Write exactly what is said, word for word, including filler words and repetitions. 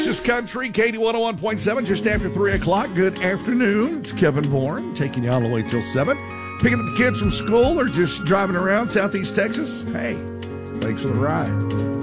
This is Country, Katie one oh one point seven, just after three o'clock. Good afternoon. It's Kevin Bourne, taking you all the way till seven. Picking up the kids from school or just driving around Southeast Texas. Hey, thanks for the ride.